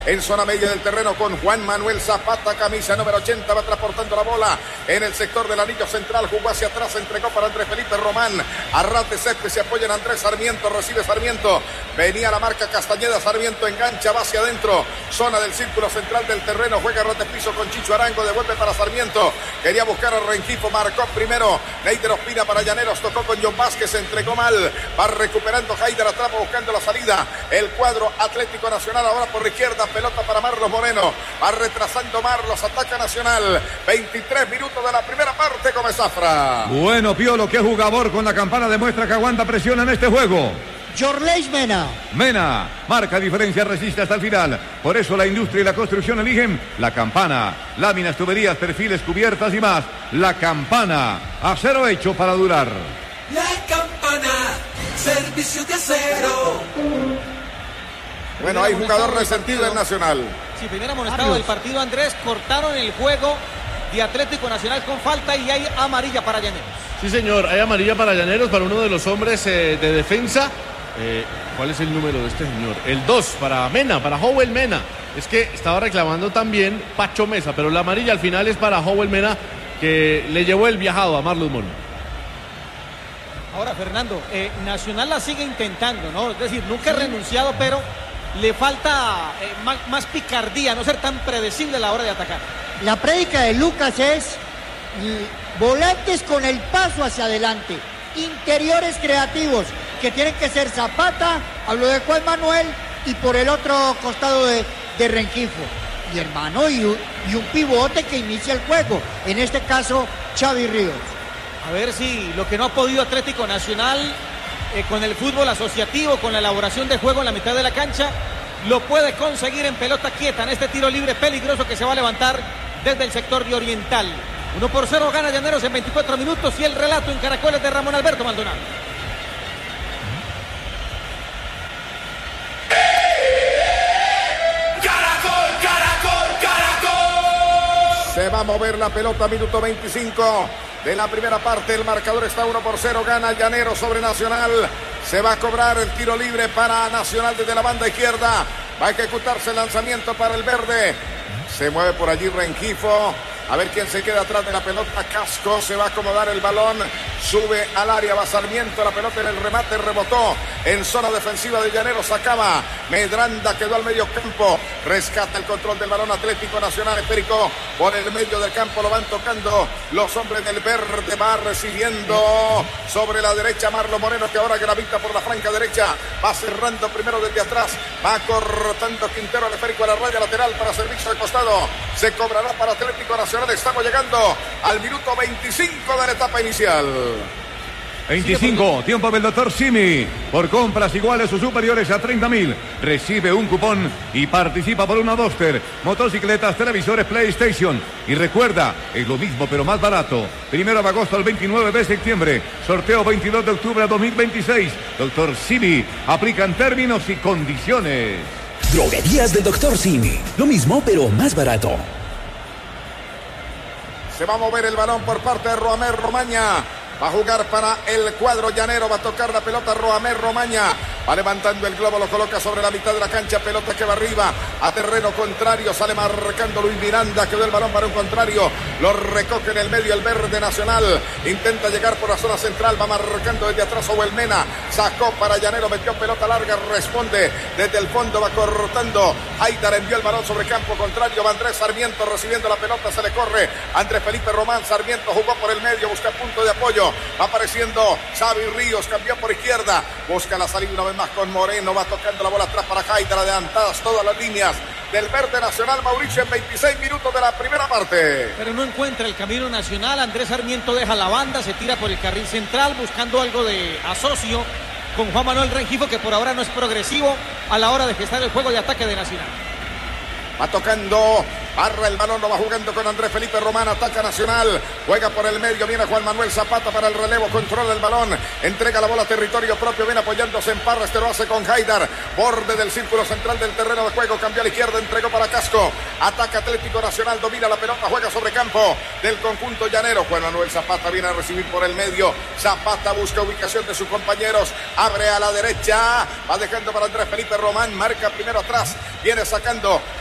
En zona media del terreno con Juan Manuel Zapata, camisa número 80, va transportando la bola en el sector del anillo central, jugó hacia atrás, entregó para Andrés Felipe Román, Arrate Césped, se apoya en Andrés Sarmiento, recibe Sarmiento, venía la marca Castañeda, Sarmiento engancha, va hacia adentro, zona del círculo central del terreno, juega Arrate piso con Chicho Arango, devuelve para Sarmiento, quería buscar a Rengifo, marcó primero, Neider Ospina para Llaneros, tocó con John Vázquez, entregó mal, va recuperando Haider atrás, buscando la salida, el cuadro Atlético Nacional ahora por la izquierda, pelota para Marlos Moreno, va retrasando Marlos, ataca Nacional, 23 minutos de la primera parte, come Zafra. Bueno, Piolo, qué jugador con la campana demuestra que aguanta presión en este juego. Jorleis Mena. Mena, marca diferencia, resiste hasta el final. Por eso la industria y la construcción eligen la campana. Láminas, tuberías, perfiles, cubiertas y más. La campana, acero hecho para durar. La campana, servicio de acero. Bueno, hay jugador resentido en Nacional. Sí, primer amonestado del partido, Andrés. Cortaron el juego de Atlético Nacional con falta y hay amarilla para Llaneros. Sí, señor, hay amarilla para Llaneros, para uno de los hombres de defensa. ¿Cuál es el número de este señor? El 2, para Mena, para Howell Mena. Es que estaba reclamando también Pacho Mesa, pero la amarilla al final es para Howell Mena, que le llevó el viajado a Marlos Moreno. Ahora, Fernando, Nacional la sigue intentando, ¿no? Es decir, nunca ha renunciado, pero le falta más picardía, no ser tan predecible a la hora de atacar. La prédica de Lucas es volantes con el paso hacia adelante, interiores creativos, que tienen que ser Zapata, hablo de Juan Manuel, y por el otro costado de Rengifo. Y hermano, y un pivote que inicia el juego, en este caso Xavi Ríos. A ver si lo que no ha podido Atlético Nacional con el fútbol asociativo, con la elaboración de juego en la mitad de la cancha, lo puede conseguir en pelota quieta, en este tiro libre peligroso que se va a levantar desde el sector de Oriental. 1-0 gana Llaneros en 24 minutos y el relato en Caracoles de Ramón Alberto Maldonado. Caracol, Caracol, Caracol. Se va a mover la pelota, minuto 25 de la primera parte. El marcador está 1-0, gana Llaneros sobre Nacional. Se va a cobrar el tiro libre para Nacional desde la banda izquierda. Va a ejecutarse el lanzamiento para el verde. Se mueve por allí Rengifo. A ver quién se queda atrás de la pelota. Casco, se va a acomodar el balón. Sube al área, va Sarmiento. La pelota en el remate, rebotó en zona defensiva de Llaneros. Sacaba Medranda, quedó al medio campo. Rescata el control del balón Atlético Nacional. Esférico por el medio del campo. Lo van tocando los hombres del verde. Va recibiendo sobre la derecha Marlos Moreno, que ahora gravita por la franca derecha. Va cerrando primero desde atrás. Va cortando Quintero al esférico a la raya lateral para servicio de costado. Se cobrará para Atlético Nacional. Estamos llegando al minuto 25 de la etapa inicial. 25, tiempo del doctor Simi. Por compras iguales o superiores a 30.000, recibe un cupón y participa por una Duster, motocicletas, televisores, PlayStation. Y recuerda, es lo mismo pero más barato. 1 de agosto al 29 de septiembre. Sorteo 22 de octubre de 2026. Doctor Simi, aplican términos y condiciones. Droguerías del doctor Simi. Lo mismo pero más barato. Se va a mover el balón por parte de Roamer Romaña. Va a jugar para el cuadro llanero. Va a tocar la pelota Roamer Romaña. Va levantando el globo, lo coloca sobre la mitad de la cancha. Pelota que va arriba a terreno contrario. Sale marcando Luis Miranda. Quedó el balón para un contrario. Lo recoge en el medio el verde Nacional. Intenta llegar por la zona central. Va marcando desde atrás Howell Mena. Sacó para Llanero. Metió pelota larga. Responde desde el fondo. Va cortando. Haider envió el balón sobre campo contrario. Va Andrés Sarmiento recibiendo la pelota. Se le corre Andrés Felipe Román. Sarmiento jugó por el medio. Busca punto de apoyo. Va apareciendo Xavi Ríos, cambió por izquierda, busca la salida una vez más con Moreno, va tocando la bola atrás para Haider, adelantadas todas las líneas del verde Nacional, Mauricio, en 26 minutos de la primera parte. Pero no encuentra el camino Nacional. Andrés Sarmiento deja la banda, se tira por el carril central buscando algo de asocio con Juan Manuel Rengifo, que por ahora no es progresivo a la hora de gestar el juego de ataque de Nacional. Va tocando barra el balón, lo va jugando con Andrés Felipe Román, ataca Nacional, juega por el medio, viene Juan Manuel Zapata para el relevo, controla el balón, entrega la bola a territorio propio, viene apoyándose en Parra, este lo hace con Haidar, borde del círculo central del terreno de juego, cambió a la izquierda, entregó para Casco, ataca Atlético Nacional, domina la pelota, juega sobre campo del conjunto llanero. Juan Manuel Zapata viene a recibir por el medio, Zapata busca ubicación de sus compañeros, abre a la derecha, va dejando para Andrés Felipe Román, marca primero atrás, viene sacando